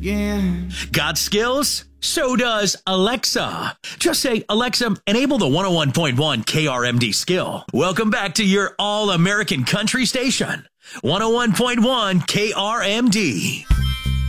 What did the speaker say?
again. Got skills? So does Alexa. Just say, Alexa, enable the 101.1 KRMD skill. Welcome back to your all-American country station, 101.1 KRMD.